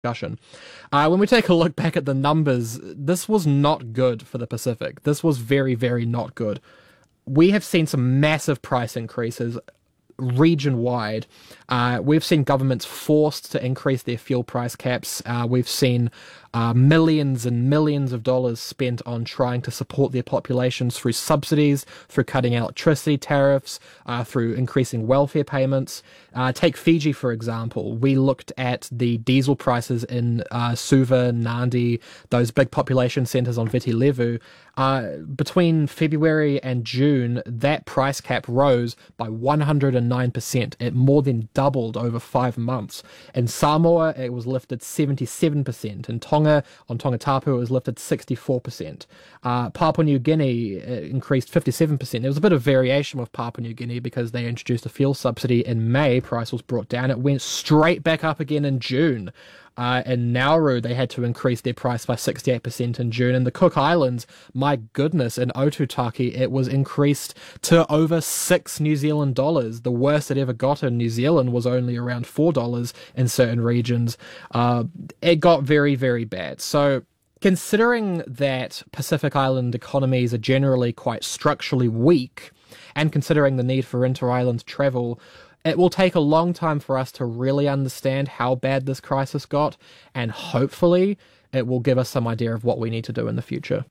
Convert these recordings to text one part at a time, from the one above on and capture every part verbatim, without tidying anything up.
discussion. Uh, when we take a look back at the numbers, this was not good for the Pacific. This was very, very not good. We have seen some massive price increases region-wide. Uh, we've seen governments forced to increase their fuel price caps. Uh, we've seen uh, millions and millions of dollars spent on trying to support their populations through subsidies, through cutting electricity tariffs, uh, through increasing welfare payments. Uh, take Fiji, for example. We looked at the diesel prices in uh, Suva, Nadi, those big population centres on Viti Levu. Uh, between February and June, that price cap rose by one hundred nine percent. It more than doubled over five months. In Samoa, it was lifted seventy-seven percent. In Tonga, on Tongatapu, it was lifted sixty-four percent. Uh, Papua New Guinea increased fifty-seven percent. There was a bit of variation with Papua New Guinea because they introduced a fuel subsidy in May. Price was brought down. It went straight back up again in June. Uh, in Nauru, they had to increase their price by sixty-eight percent in June. In the Cook Islands, my goodness, in Otutaki, it was increased to over six New Zealand dollars. The worst it ever got in New Zealand was only around four dollars in certain regions. Uh, it got very, very bad. So, considering that Pacific Island economies are generally quite structurally weak, and considering the need for inter-island travel, it will take a long time for us to really understand how bad this crisis got, and hopefully it will give us some idea of what we need to do in the future.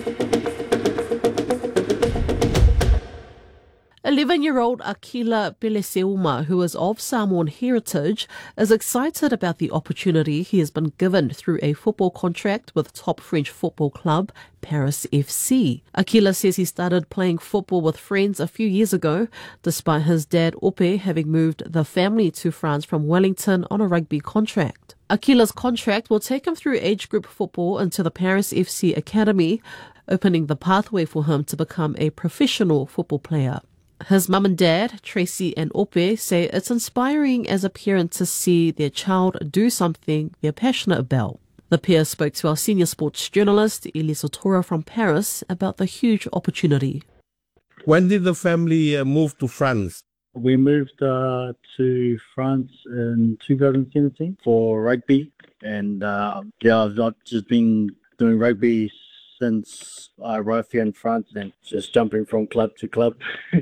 eleven-year-old Akila Peleseuma, who is of Samoan heritage, is excited about the opportunity he has been given through a football contract with top French football club Paris F C. Akila says he started playing football with friends a few years ago, despite his dad Ope having moved the family to France from Wellington on a rugby contract. Akila's contract will take him through age group football into the Paris F C Academy, opening the pathway for him to become a professional football player. His mum and dad, Tracy and Ope, say it's inspiring as a parent to see their child do something they're passionate about. The pair spoke to our senior sports journalist, Elise Otora from Paris, about the huge opportunity. When did the family uh, move to France? We moved uh, to France in two thousand seventeen for rugby. And uh, yeah, I've not just been doing rugby since I arrived here in France and just jumping from club to club.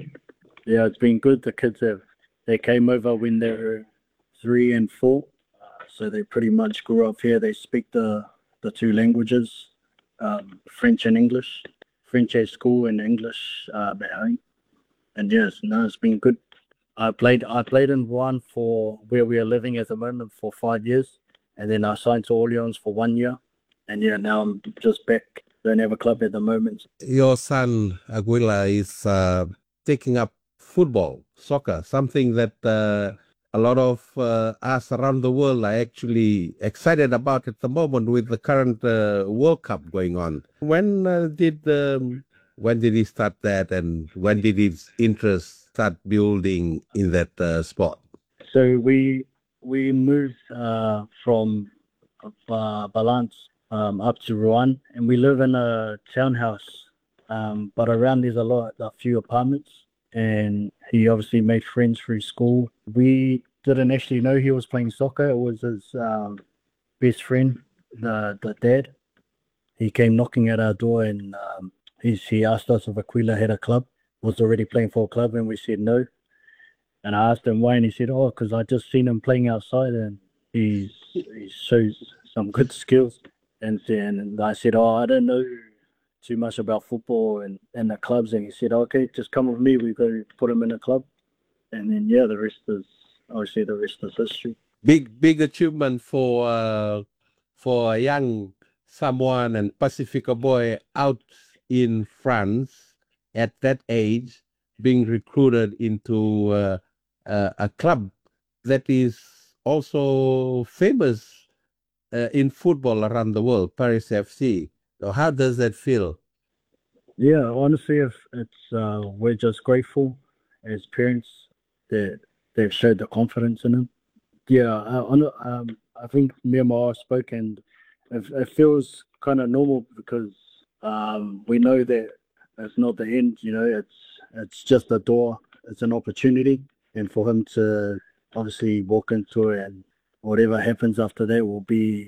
Yeah, it's been good. The kids have, they came over when they were three and four. Uh, so they pretty much grew up here. They speak the, the two languages, um, French and English. French at school and English uh, at home. And yes, no, it's been good. I played I played in one for where we are living at the moment for five years. And then I signed to Orleans for one year. And yeah, now I'm just back. Don't have a club at the moment. Your son, Aguila, is uh, taking up football, soccer, something that uh, a lot of uh, us around the world are actually excited about at the moment with the current uh, World Cup going on. When uh, did um, when did he start that, and when did his interest start building in that uh, sport? So we we moved uh, from uh, Balance um, up to Rouen, and we live in a townhouse, um, but around there's a lot, a few apartments. And he obviously made friends through school. We didn't actually know he was playing soccer. It was his um, best friend, the the dad. He came knocking at our door, and um, he, he asked us if Aquila had a club, was already playing for a club, and we said no. And I asked him why, and he said, oh, because I just seen him playing outside, and he's, he shows some good skills. And, and I said, oh, I don't know too much about football and, and the clubs, and he said, okay, just come with me, we've got to put him in a club. And then yeah, the rest is obviously the rest is history. Big big achievement for uh, for a young Samoan and Pacifica boy out in France at that age, being recruited into uh, uh, a club that is also famous uh, in football around the world, Paris F C. So how does that feel? Yeah, honestly, if it's uh, we're just grateful as parents that they've showed the confidence in him. Yeah, I, um, I think me and my wife spoke, and it, it feels kind of normal because um, we know that it's not the end. You know, it's it's just a door. It's an opportunity, and for him to obviously walk into it and whatever happens after that will be